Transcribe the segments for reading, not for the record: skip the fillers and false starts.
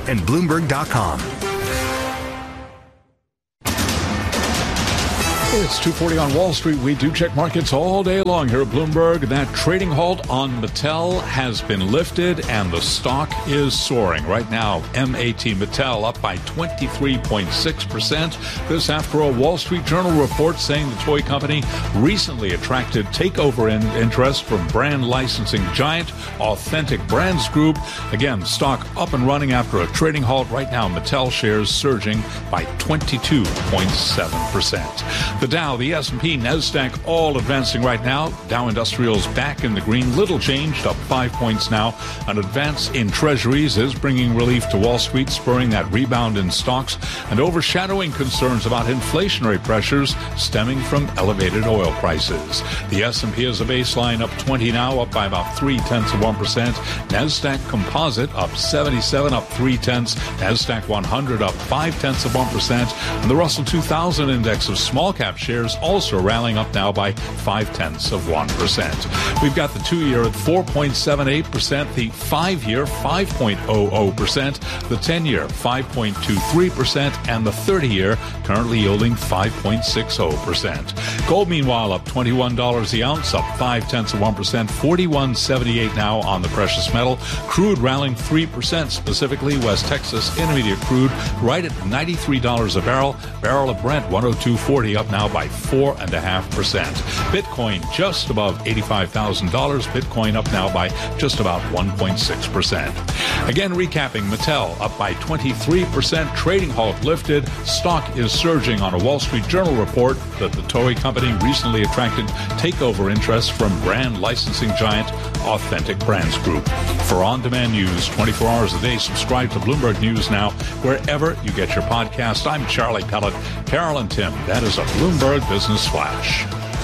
and Bloomberg.com. It's 2:40 on Wall Street. We do check markets all day long here at Bloomberg. That trading halt on Mattel has been lifted and the stock is soaring. Right now, MAT Mattel up by 23.6%. This after a Wall Street Journal report saying the toy company recently attracted takeover interest from brand licensing giant Authentic Brands Group. Again, stock up and running after a trading halt. Right now, Mattel shares surging by 22.7%. The Dow, the S&P, NASDAQ all advancing right now. Dow Industrials back in the green. Little changed, up 5 points now. An advance in treasuries is bringing relief to Wall Street, spurring that rebound in stocks and overshadowing concerns about inflationary pressures stemming from elevated oil prices. The S&P is a baseline up 20 now, up by about 0.3%. NASDAQ Composite up 77, up 0.3. NASDAQ 100 up 0.5%. And the Russell 2000 index of small cap shares also rallying up now by 0.5%. We've got the 2-year at 4.78%, the 5-year 5.00%, the 10-year 5.23%, and the 30-year currently yielding 5.60%. Gold, meanwhile, up $21 the ounce, up 0.5%, $41.78 now on the precious metal. Crude rallying 3%, specifically West Texas Intermediate crude right at $93 a barrel. Barrel of Brent 102.40 up now by 4.5%. Bitcoin just above $85,000. Bitcoin up now by just about 1.6%. Again, recapping, Mattel up by 23%. Trading halt lifted. Stock is surging on a Wall Street Journal report that the toy company recently attracted takeover interest from brand licensing giant Authentic Brands Group. For on-demand news 24 hours a day, subscribe to Bloomberg News Now wherever you get your podcast. I'm Charlie Pellet. Carol and Tim, that is a Bloomberg Business Flash.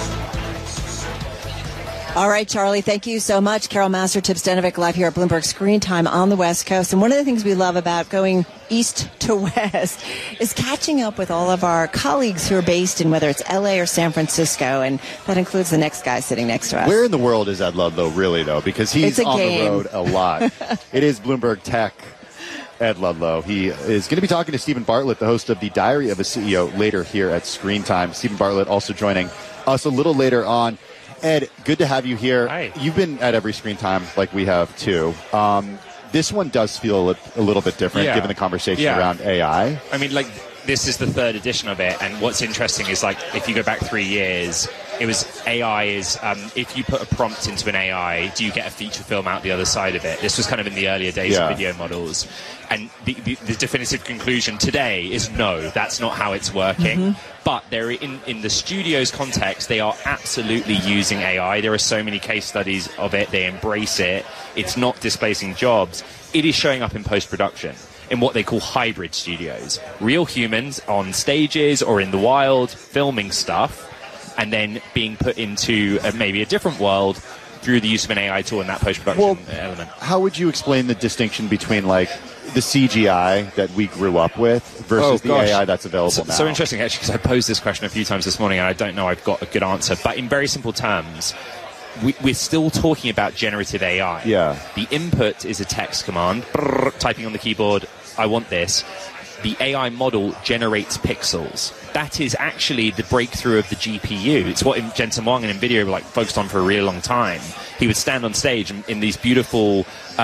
All right, Charlie, thank you so much. Carol Master, Tim Stenovic, live here at Bloomberg Screen Time on the West Coast. And one of the things we love about going east to west is catching up with all of our colleagues who are based in whether it's L.A. or San Francisco, and that includes the next guy sitting next to us. Where in the world is Ed Ludlow, really, though? Because he's on the road a lot. It is Bloomberg Tech. Ed Ludlow. He is going to be talking to Stephen Bartlett, the host of The Diary of a CEO, later here at Screen Time. Stephen Bartlett also joining us a little later on. Ed, good to have you here. Hi. You've been at every Screen Time like we have, too. This one does feel a little bit different, given the conversation around AI. I mean, like, this is the third edition of it, and what's interesting is, like, if you go back 3 years, it was AI is, if you put a prompt into an AI, do you get a feature film out the other side of it? This was kind of in the earlier days of video models. And the definitive conclusion today is no, that's not how it's working. Mm-hmm. But they're in the studio's context, they are absolutely using AI. There are so many case studies of it. They embrace it. It's not displacing jobs. It is showing up in post-production in what they call hybrid studios. Real humans on stages or in the wild filming stuff and then being put into maybe a different world through the use of an AI tool in that post-production element. How would you explain the distinction between, like, the CGI that we grew up with versus the AI that's available now? So interesting, actually, because I posed this question a few times this morning, and I don't know I've got a good answer. But in very simple terms, we're still talking about generative AI. Yeah. The input is a text command, typing on the keyboard, I want this. The AI model generates pixels. That is actually the breakthrough of the GPU. It's what Jensen Huang and NVIDIA were, like, focused on for a really long time. He would stand on stage in these beautiful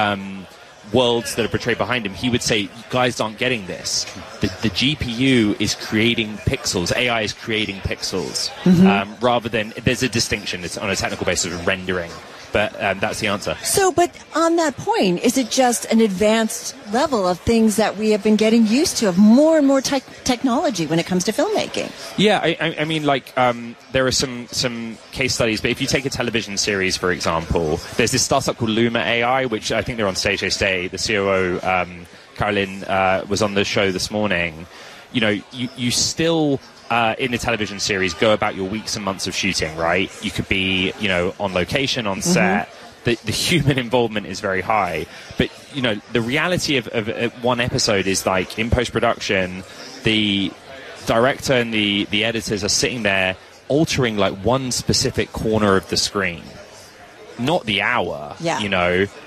worlds that are portrayed behind him. He would say, you guys aren't getting this. The GPU is creating pixels. AI is creating pixels. Mm-hmm. Rather than, there's a distinction. It's on a technical basis of rendering. But that's the answer. So, but on that point, is it just an advanced level of things that we have been getting used to, of more and more technology when it comes to filmmaking? Yeah, I mean, like, there are some case studies, but if you take a television series, for example, there's this startup called Luma AI, which I think they're on stage. They stay. The COO, Caroline, was on the show this morning. You know, you still... in a television series, go about your weeks and months of shooting, right? You could be, you know, on location, on set. Mm-hmm. The human involvement is very high. But, you know, the reality of one episode is, like, in post-production, the director and the editors are sitting there altering, like, one specific corner of the screen. Not the hour, you know.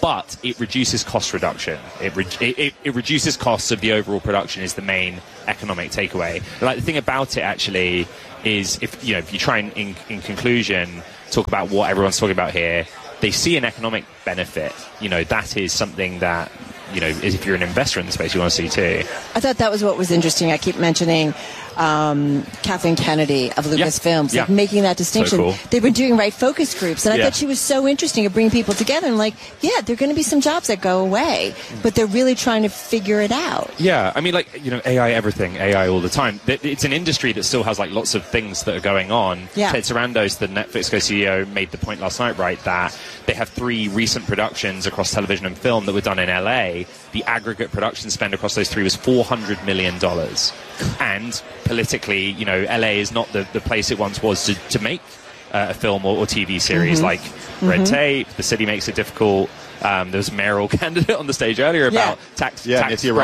but it reduces cost reduction. It reduces costs of the overall production is the main economic takeaway. Like, the thing about it actually is, if you try and in conclusion talk about what everyone's talking about here, they see an economic benefit. That is something that, if you're an investor in the space, you want to see too. I thought that was what was interesting. I keep mentioning Kathleen Kennedy of Lucasfilms, like making that distinction. So cool. They've been doing focus groups, and I thought she was so interesting at bringing people together. And there are going to be some jobs that go away, but they're really trying to figure it out. Yeah, I mean, AI everything, AI all the time. It's an industry that still has lots of things that are going on. Yeah. Ted Sarandos, the Netflix co-CEO, made the point last night, right, that they have 3 recent productions across television and film that were done in LA. The aggregate production spend across those 3 was $400 million. And politically, LA is not the place it once was to make a film or TV series. Red tape, the city makes it difficult. There was a mayoral candidate on the stage earlier about tax breaks. So,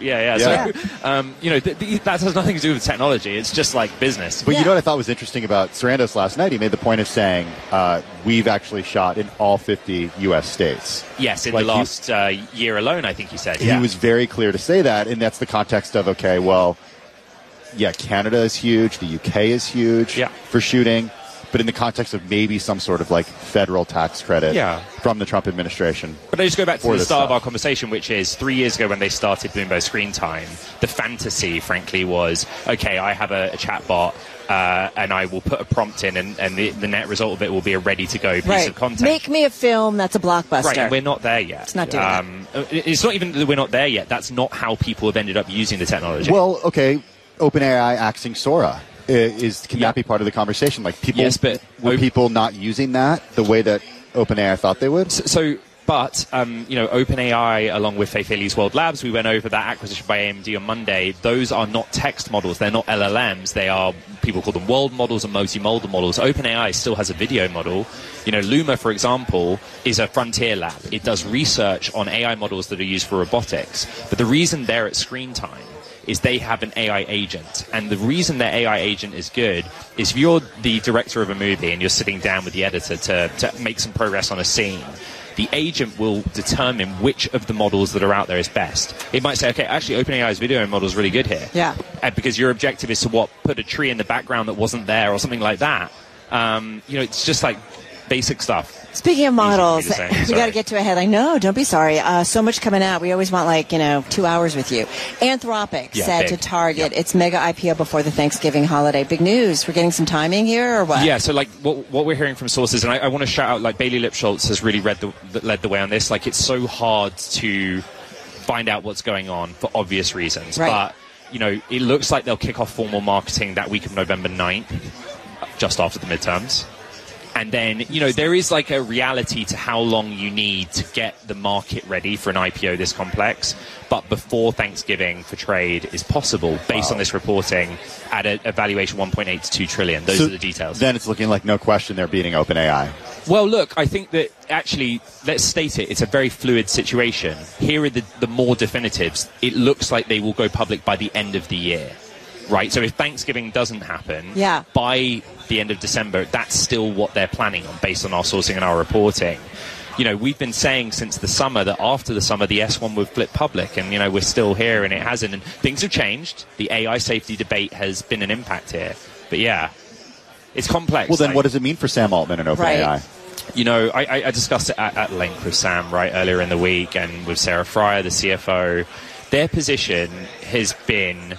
that has nothing to do with technology. It's just business. But you know what I thought was interesting about Sarandos last night? He made the point of saying we've actually shot in all 50 U.S. states. Yes, in the last year alone, I think he said. He was very clear to say that, and that's the context of, Canada is huge, the UK is huge for shooting, but in the context of maybe some sort of federal tax credit from the Trump administration. But I just go back to the start of our conversation, which is 3 years ago when they started Bloomberg Screen Time, the fantasy, frankly, was, I have a chatbot and I will put a prompt in and the net result of it will be a ready-to-go piece of content. Make me a film that's a blockbuster. Right, and we're not there yet. It's not doing that. It's not even that we're not there yet. That's not how people have ended up using the technology. Well, OpenAI axing Sora. Can that be part of the conversation? People not using that the way that OpenAI thought they would? But OpenAI, along with Fei-Fei World Labs, we went over that acquisition by AMD on Monday. Those are not text models. They're not LLMs. They are, people call them world models and multimodal models. OpenAI still has a video model. Luma, for example, is a frontier lab. It does research on AI models that are used for robotics. But the reason they're at Screen Time is they have an AI agent. And the reason their AI agent is good is if you're the director of a movie and you're sitting down with the editor to make some progress on a scene, the agent will determine which of the models that are out there is best. It might say, actually, OpenAI's video model is really good here. Yeah. Because your objective is to, put a tree in the background that wasn't there or something like that. It's just basic stuff. Speaking of models, we got to get to a headline. No, don't be sorry. So much coming out. We always want 2 hours with you. Anthropic set to target its mega IPO before the Thanksgiving holiday. Big news. We're getting some timing here, or what? Yeah. So what we're hearing from sources, and I want to shout out Bailey Lipschultz has really led the way on this. It's so hard to find out what's going on for obvious reasons, right. But it looks like they'll kick off formal marketing that week of November 9th, just after the midterms. And then, there is a reality to how long you need to get the market ready for an IPO this complex. But before Thanksgiving for trade is possible, based on this reporting, at a valuation 1.8 to 2 trillion. Those are the details. Then it's looking like no question they're beating OpenAI. Well, look, I think that actually, let's state it, it's a very fluid situation. Here are the more definitives. It looks like they will go public by the end of the year. Right, so if Thanksgiving doesn't happen, by the end of December, that's still what they're planning on, based on our sourcing and our reporting. We've been saying since the summer that after the summer, the S1 would flip public, and, we're still here, and it hasn't. And things have changed. The AI safety debate has been an impact here. But, it's complex. Well, then what does it mean for Sam Altman and OpenAI? Right. I discussed it at length with Sam, earlier in the week, and with Sarah Fryer, the CFO. Their position has been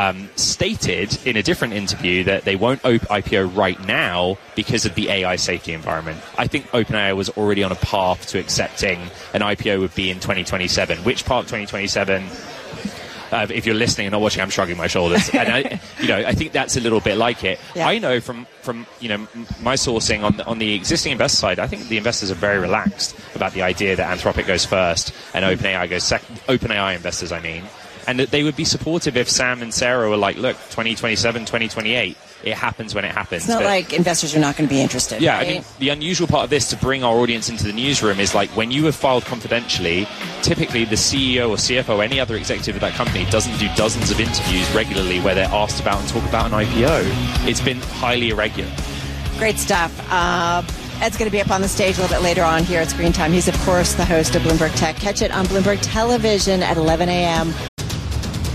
stated in a different interview that they won't IPO right now because of the AI safety environment. I think OpenAI was already on a path to accepting an IPO would be in 2027. Which part of 2027? If you're listening and not watching, I'm shrugging my shoulders. And I think that's a little bit like it. Yeah. I know from my sourcing on the existing investor side, I think the investors are very relaxed about the idea that Anthropic goes first and OpenAI goes second. OpenAI investors, I mean. And that they would be supportive if Sam and Sarah were like, look, 2027, 2028, it happens when it happens. It's not like investors are not going to be interested. Yeah, right? I mean, the unusual part of this to bring our audience into the newsroom is when you have filed confidentially, typically the CEO or CFO, any other executive of that company doesn't do dozens of interviews regularly where they're asked about and talk about an IPO. It's been highly irregular. Great stuff. Ed's going to be up on the stage a little bit later on here at Screen Time. He's, of course, the host of Bloomberg Tech. Catch it on Bloomberg Television at 11 a.m.